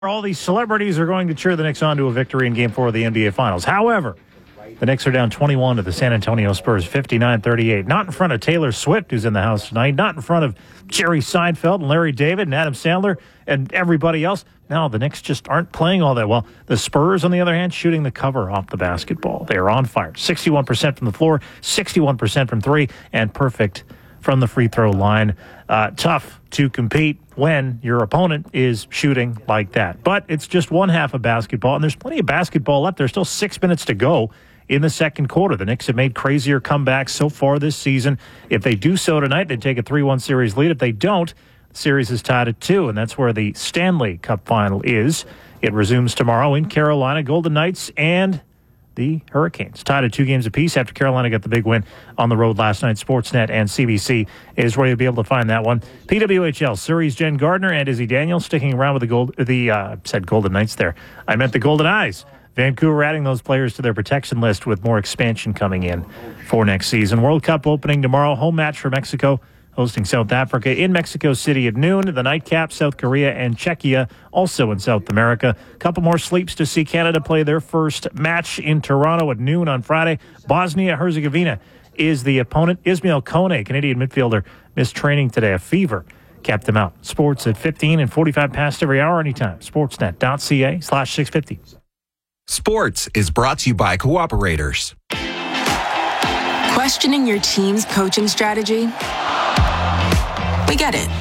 All these celebrities are going to cheer the Knicks on to a victory in Game 4 of the NBA Finals. However, the Knicks are down 21 to the San Antonio Spurs, 59-38. Not in front of Taylor Swift, who's in the house tonight. Not in front of Jerry Seinfeld and Larry David and Adam Sandler and everybody else. No, the Knicks just aren't playing all that well. The Spurs, on the other hand, shooting the cover off the basketball. They are on fire. 61% from the floor, 61% from three, and perfect from the free throw line. Tough to compete when your opponent is shooting like that. But it's just one half of basketball, and there's plenty of basketball left. There's still 6 minutes to go in the second quarter. The Knicks have made crazier comebacks so far this season. If they do so tonight, they take a 3-1 series lead. If they don't, the series is tied at 2, and that's where the Stanley Cup final is. It resumes tomorrow in Carolina. Golden Knights and the Hurricanes tied at 2 games apiece after Carolina got the big win on the road last night. Sportsnet and CBC is where you'll be able to find that one. PWHL, Surrey's Jen Gardner and Izzy Daniels sticking around with said Golden Knights there. I meant the Golden Eyes. Vancouver adding those players to their protection list with more expansion coming in for next season. World Cup opening tomorrow. Home match for Mexico, hosting South Africa in Mexico City at noon. The nightcap, South Korea and Czechia, also in South America. A couple more sleeps to see Canada play their first match in Toronto at noon on Friday. Bosnia-Herzegovina is the opponent. Ismail Kone, Canadian midfielder, missed training today. A fever kept him out. Sports at 15 and 45 past every hour anytime. Sportsnet.ca/650. Sports is brought to you by Cooperators. Questioning your team's coaching strategy? We get it.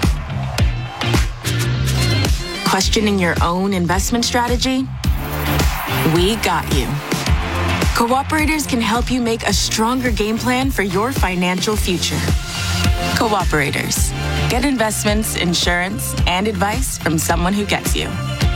Questioning your own investment strategy? We got you. Cooperators can help you make a stronger game plan for your financial future. Cooperators. Get investments, insurance, and advice from someone who gets you.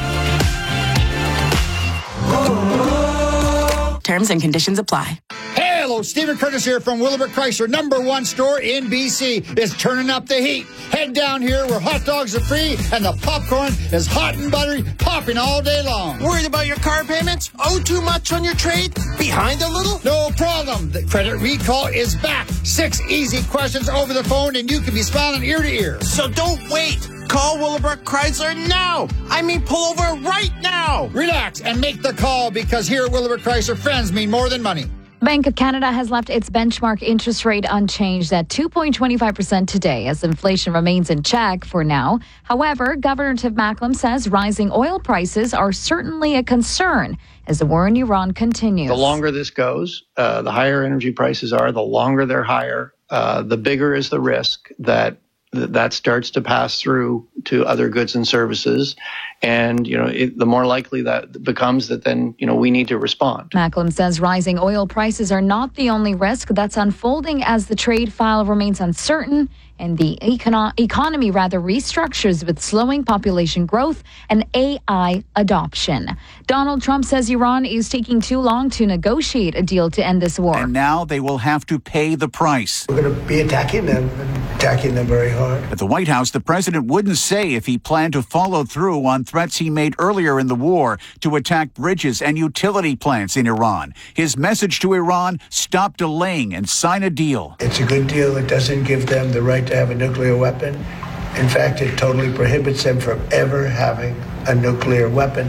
Terms and conditions apply. Hello, Stephen Curtis here from Willowbrook Chrysler, #1 store in BC. Is turning up the heat. Head down here where hot dogs are free and the popcorn is hot and buttery, popping all day long. Worried about your car payments? Owe too much on your trade? Behind a little? No problem. The credit recall is back. 6 easy questions over the phone and you can be smiling ear to ear. So don't wait. Call Willowbrook Chrysler now. I mean, pull over right now. Relax and make the call because here at Willowbrook Chrysler, friends mean more than money. Bank of Canada has left its benchmark interest rate unchanged at 2.25% today as inflation remains in check for now. However, Governor Tim Macklem says rising oil prices are certainly a concern as the war in Iran continues. The longer this goes, the higher energy prices are, the longer they're higher, the bigger is the risk that starts to pass through to other goods and services. And, the more likely that becomes that then, we need to respond. Macklem says rising oil prices are not the only risk that's unfolding as the trade file remains uncertain and the economy restructures with slowing population growth and AI adoption. Donald Trump says Iran is taking too long to negotiate a deal to end this war. And now they will have to pay the price. We're going to be attacking them very hard. At the White House, the president wouldn't say if he planned to follow through on threats he made earlier in the war to attack bridges and utility plants in Iran. His message to Iran, stop delaying and sign a deal. It's a good deal. It doesn't give them the right to have a nuclear weapon. In fact, it totally prohibits them from ever having a nuclear weapon.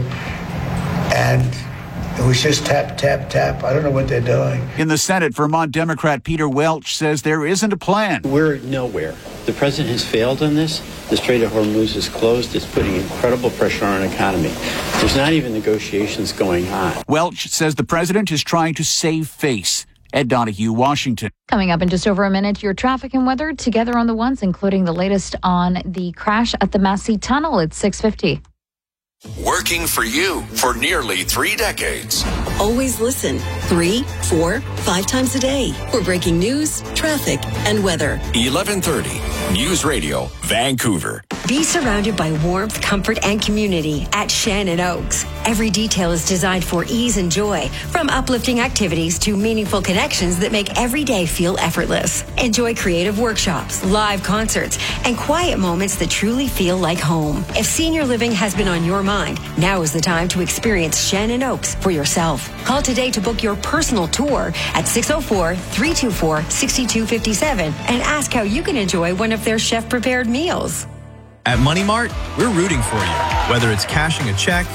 And it was just tap, tap, tap. I don't know what they're doing. In the Senate, Vermont Democrat Peter Welch says there isn't a plan. We're nowhere. The president has failed on this. The Strait of Hormuz is closed. It's putting incredible pressure on our economy. There's not even negotiations going on. Welch says the president is trying to save face. Ed Donahue, Washington. Coming up in just over a minute, your traffic and weather together on the ones, including the latest on the crash at the Massey Tunnel at 6:50. Working for you for nearly 3 decades. Always listen 3, 4, 5 times a day for breaking news, traffic, and weather. 1130 News Radio, Vancouver. Be surrounded by warmth, comfort, and community at Shannon Oaks. Every detail is designed for ease and joy, from uplifting activities to meaningful connections that make every day feel effortless. Enjoy creative workshops, live concerts, and quiet moments that truly feel like home. If senior living has been on your mind, now is the time to experience Shannon Oaks for yourself. Call today to book your personal tour at 604-324-6257 and ask how you can enjoy one of their chef-prepared meals. At Money Mart, we're rooting for you. Whether it's cashing a check,